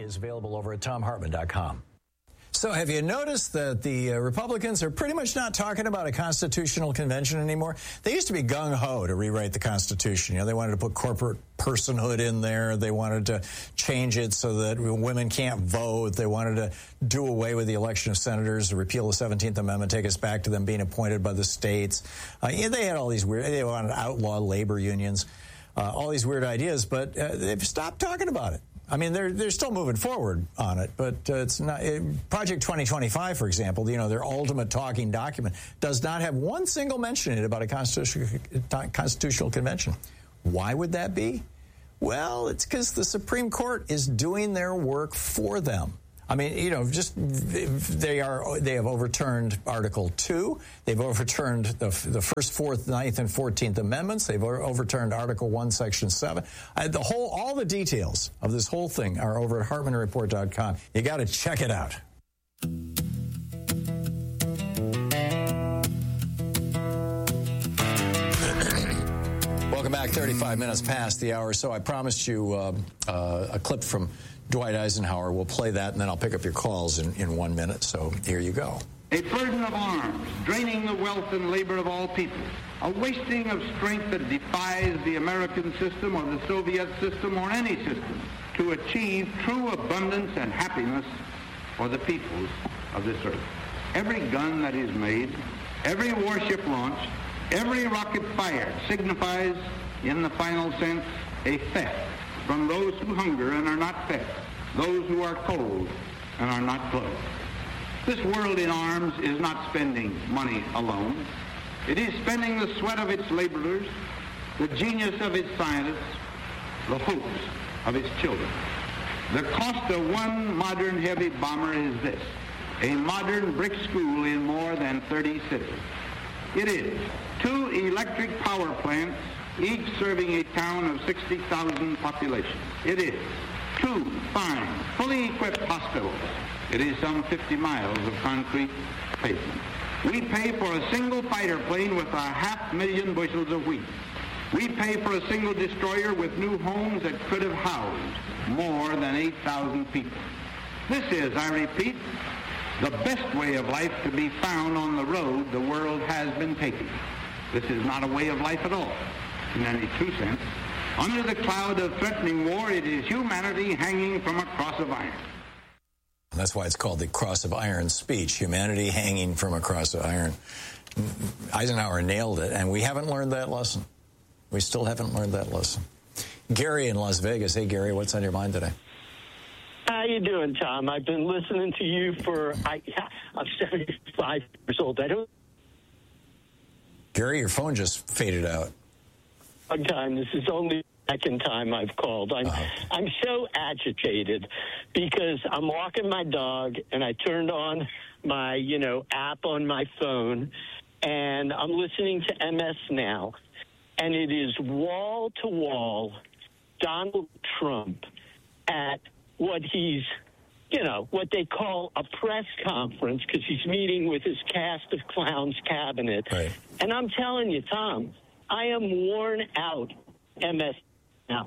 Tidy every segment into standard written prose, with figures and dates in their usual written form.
is available over at TomHartman.com. So have you noticed that the Republicans are pretty much not talking about a constitutional convention anymore? They used to be gung-ho to rewrite the Constitution. You know, they wanted to put corporate personhood in there. They wanted to change it so that women can't vote. They wanted to do away with the election of senators, repeal the 17th Amendment, take us back to them being appointed by the states. They had all these weird, they wanted to outlaw labor unions, all these weird ideas, but they've stopped talking about it. I mean, they're still moving forward on it, but it's not. Project 2025, for example, you know, their ultimate talking document does not have one single mention in it about a constitutional convention. Why would that be? Well, it's because the Supreme Court is doing their work for them. I mean, you know, just they have overturned Article 2. They've overturned the first, 4th, 9th, and 14th Amendments. They've overturned Article 1, Section 7. All the details of this whole thing are over at HartmanReport.com. You got to check it out. Welcome back. 35 minutes past the hour. So I promised you a clip from Dwight Eisenhower. We'll play that, and then I'll pick up your calls in 1 minute. So here you go. A burden of arms, draining the wealth and labor of all people. A wasting of strength that defies the American system or the Soviet system or any system to achieve true abundance and happiness for the peoples of this earth. Every gun that is made, every warship launched, every rocket fired signifies, in the final sense, a theft from those who hunger and are not fed, those who are cold and are not clothed. This world in arms is not spending money alone. It is spending the sweat of its laborers, the genius of its scientists, the hopes of its children. The cost of one modern heavy bomber is this: a modern brick school in more than 30 cities. It is 2 electric power plants, each serving a town of 60,000 population. It is 2 fine, fully equipped hospitals. It is some 50 miles of concrete pavement. We pay for a single fighter plane with 500,000 bushels of wheat. We pay for a single destroyer with new homes that could have housed more than 8,000 people. This is, I repeat, the best way of life to be found on the road the world has been taking. This is not a way of life at all, in any true sense. Under the cloud of threatening war, it is humanity hanging from a cross of iron. And that's why it's called the Cross of Iron speech, humanity hanging from a cross of iron. Eisenhower nailed it, and we haven't learned that lesson. We still haven't learned that lesson. Gary in Las Vegas. Hey, Gary, what's on your mind today? How you doing, Tom? I've been listening to you I'm 75 years old. Gary, your phone just faded out. One time. This is only the second time I've called. I'm so agitated because I'm walking my dog and I turned on my, app on my phone and I'm listening to MS Now, and it is wall to wall Donald Trump at what he's, what they call a press conference, because he's meeting with his cast of clowns cabinet. Right. And I'm telling you, Tom, I am worn out MS Now.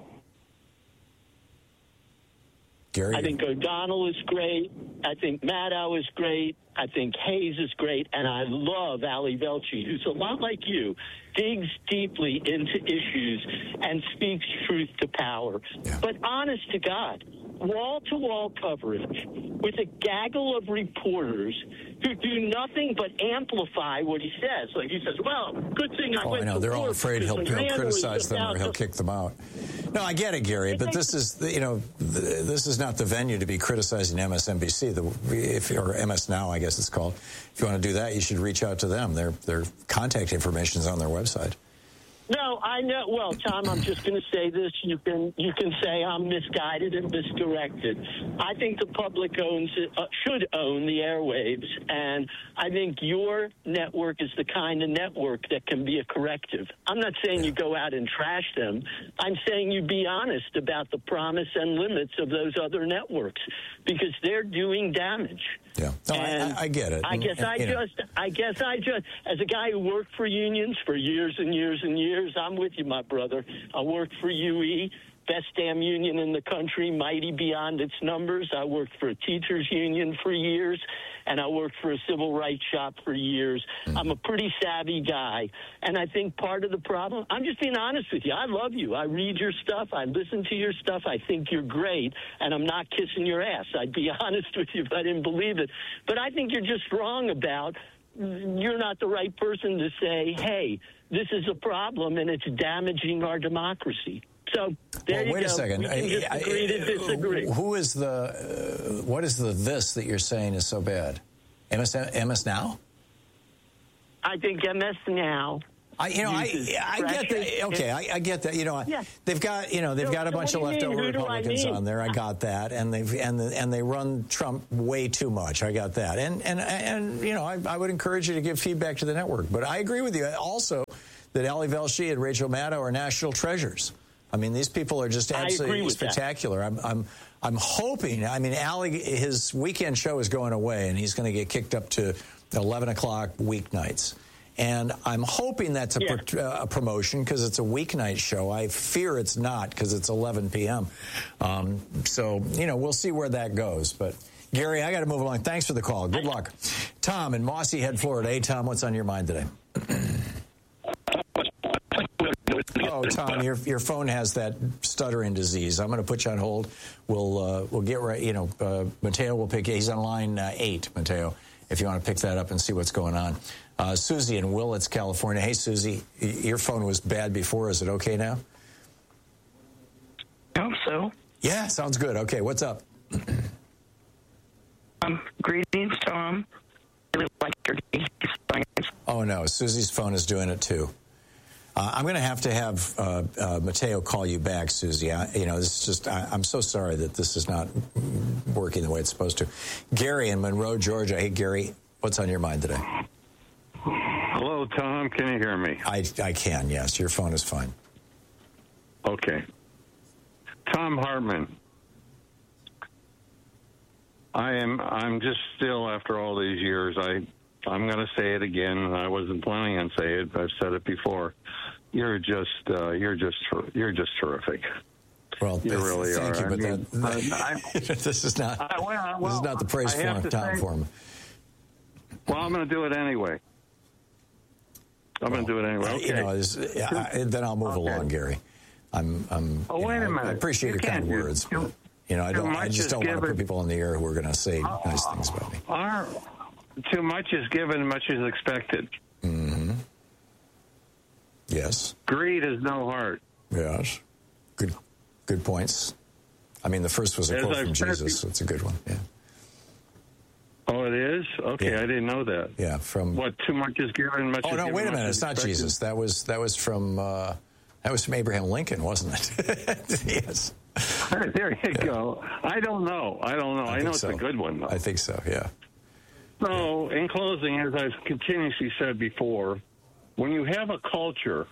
Gary, I think O'Donnell is great. I think Maddow is great. I think Hayes is great. And I love Ali Velshi, who's a lot like you, digs deeply into issues and speaks truth to power. Yeah. But honest to God, wall-to-wall coverage with a gaggle of reporters who do nothing but amplify what he says. Like he says, well, good thing I went I know. to They're all work afraid he'll criticize them or he'll kick them out. No, I get it, Gary, but this is, this is not the venue to be criticizing MSNBC, or MS Now, I guess it's called. If you want to do that, you should reach out to them. Their contact information is on their website. No, I know. Well, Tom, I'm just going to say this. You can say I'm misguided and misdirected. I think the public should own the airwaves, and I think your network is the kind of network that can be a corrective. I'm not saying you go out and trash them. I'm saying you be honest about the promise and limits of those other networks, because they're doing damage. Yeah, no, I get it. I guess I just, as a guy who worked for unions for years and years and years, I'm with you, my brother. I worked for UE, best damn union in the country, mighty beyond its numbers. I worked for a teachers union for years, and I worked for a civil rights shop for years. I'm a pretty savvy guy, and I think part of the problem, I'm just being honest with you. I love you. I read your stuff. I listen to your stuff. I think you're great, and I'm not kissing your ass. I'd be honest with you if I didn't believe it. But I think you're just wrong about you're not the right person to say, hey, this is a problem and it's damaging our democracy. So there you go. Wait a second. We can just agree to disagree. Who is what is the this that you're saying is so bad? MS Now? I think MS Now. I get that. Okay, I get that. They've got a bunch of leftover Republicans on there. I got that, and they run Trump way too much. I got that, and I would encourage you to give feedback to the network. But I agree with you also that Ali Velshi and Rachel Maddow are national treasures. I mean, these people are just absolutely spectacular. I'm hoping. I mean, Ali, his weekend show is going away, and he's going to get kicked up to 11 o'clock weeknights. And I'm hoping that's a promotion because it's a weeknight show. I fear it's not because it's 11 p.m. So, we'll see where that goes. But, Gary, I got to move along. Thanks for the call. Good luck. Tom in Mossy Head, Florida. Hey, Tom, what's on your mind today? Oh, Tom, your phone has that stuttering disease. I'm going to put you on hold. We'll get right. Mateo will pick. He's on line 8, Mateo, if you want to pick that up and see what's going on. Susie in Willits, California. Hey, Susie, your phone was bad before. Is it okay now? I hope so. Yeah, sounds good. Okay, what's up? Greetings, Tom. I really like your science. Oh, no, Susie's phone is doing it, too. I'm going to have Mateo call you back, Susie. This is just, I'm so sorry that this is not working the way it's supposed to. Gary in Monroe, Georgia. Hey, Gary, what's on your mind today? Hello, Tom. Can you hear me? I can, yes. Your phone is fine. Okay. Tom Hartman. I'm just still, after all these years, I'm going to say it again. I wasn't planning on saying it, but I've said it before. You're just terrific. Well, you really are. Thank you, but this is not the praise for Tom for me. Well, I'm going to do it anyway. Okay. Then I'll move along, Gary. Wait a minute. I appreciate your kind words. I just don't want to put people on the air who are going to say nice things about me. Too much is given, much is expected. Mm-hmm. Yes. Greed has no heart. Yes. Good points. I mean, the first was a quote from Jesus. So it's a good one. Yeah. Oh, it is? Okay, yeah. I didn't know that. Yeah, from what? Too much is given, much is given. Oh no, wait a minute! It's not Jesus. That was from Abraham Lincoln, wasn't it? Yes. There you go. I don't know. I know it's a good one, though. I think so. Yeah. So, in closing, as I've continuously said before, when you have a culture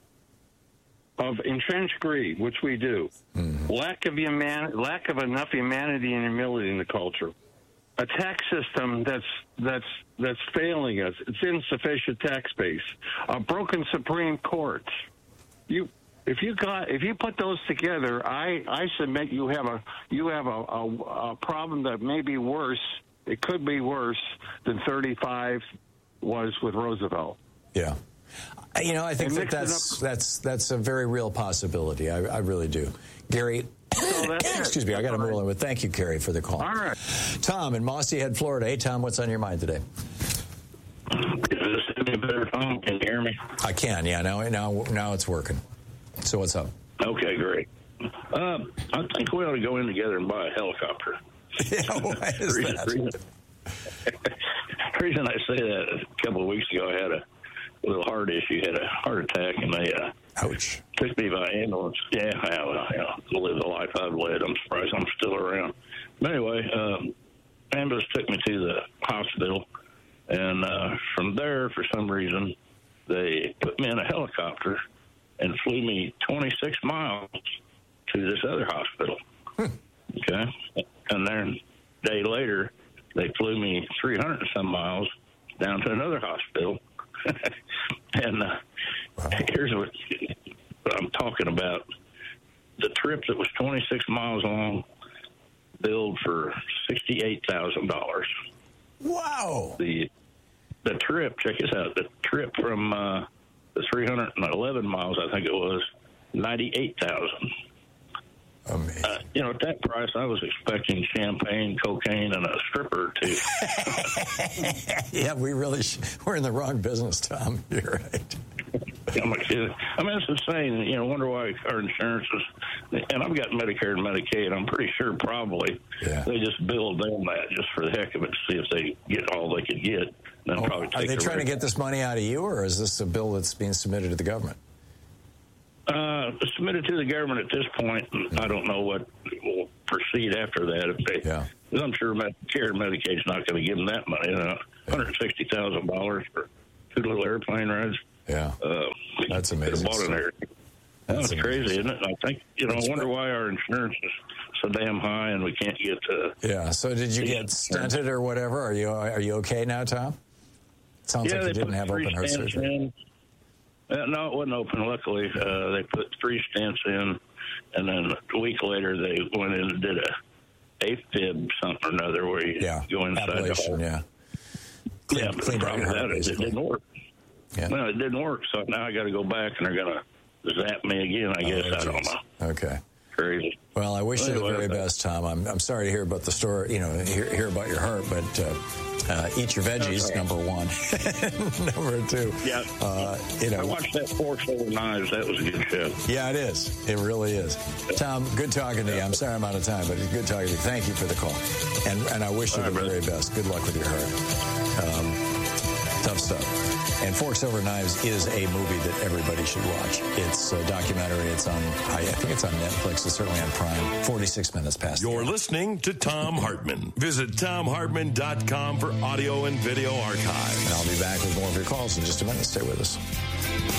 of entrenched greed, which we do, lack of enough humanity and humility in the culture, a tax system that's failing us, it's insufficient tax base, a broken Supreme Court. If you put those together, I submit you have a problem that may be worse. It could be worse than 35 was with Roosevelt. Yeah. I think that's a very real possibility. I really do. Gary, excuse me, I got to move on. But thank you, Gary, for the call. All right. Tom in Mossy Head, Florida. Hey, Tom, what's on your mind today? Is this any better, Tom? Can you hear me? I can, yeah. Now it's working. So what's up? Okay, great. I think we ought to go in together and buy a helicopter. Yeah, why is that? The reason I say that, a couple of weeks ago, I had a little heart issue, had a heart attack, and they ouch. Took me by ambulance. Yeah, I lived the life I've led. I'm surprised I'm still around. But anyway, ambulance took me to the hospital, and from there, for some reason, they put me in a helicopter and flew me 26 miles to this other hospital. Okay? And then a day later, they flew me 300 and some miles down to another hospital. And here's what I'm talking about. The trip that long, billed for $68,000. Wow. The trip, check this out, the trip from the 311 miles, I think it was, $98,000. Amazing. At that price, I was expecting champagne, cocaine, and a stripper, too. Yeah, we're in the wrong business, Tom. You're right. I'm not kidding. I mean, it's insane. I wonder why our insurance is, and I've got Medicare and Medicaid. I'm pretty sure probably they just billed them that just for the heck of it to see if they get all they could get. Then probably take Are they trying to get this money out of you, or is this a bill that's being submitted to the government? Submitted to the government at this point. I don't know what will proceed after that. Because I'm sure Medicare and Medicaid's not going to give them that money. $160,000 for 2 little airplane rides. Yeah, that's amazing. That's crazy, isn't it? I think I wonder why our insurance is so damn high and we can't get to. Yeah. So did you get stented or whatever? Are you okay now, Tom? It sounds like you didn't have open heart surgery. No, it wasn't open. Luckily, they put 3 stents in, and then a week later they went in and did a AFib something or another where you go inside ablation, the hole. Cleaned out your heart, it didn't work. Yeah. No, it didn't work. So now I got to go back, and they're going to zap me again. I guess I don't know. Okay. Crazy. Well, I wish you the very best, Tom. I'm sorry to hear about the story. Hear about your heart, but eat your veggies. Okay. Number 1. Number 2. Yeah. I watched that Forks Over Knives. That was a good show. Yeah, it is. It really is. Tom, good talking to you. I'm sorry I'm out of time, but it's good talking to you. Thank you for the call, and I wish you the very best. Good luck with your heart. Tough stuff. And Forks Over Knives is a movie that everybody should watch. It's a documentary. It's on, I think it's on Netflix. It's certainly on Prime. 46 minutes past. You're listening to Thom Hartmann. Visit ThomHartmann.com for audio and video archive. And I'll be back with more of your calls in just a minute. Stay with us.